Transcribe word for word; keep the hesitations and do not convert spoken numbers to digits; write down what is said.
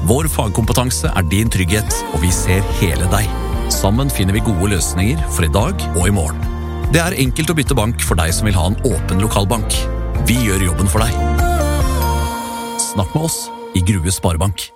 Vår fagkompetanse er din trygghet, og vi ser hele deg. Sammen finner vi gode løsninger for i dag og i morgen. Det er enkelt å bytte bank for deg som vil ha en åpen lokalbank. Vi gjør jobben for deg. Snakk med oss i Grue Sparebank.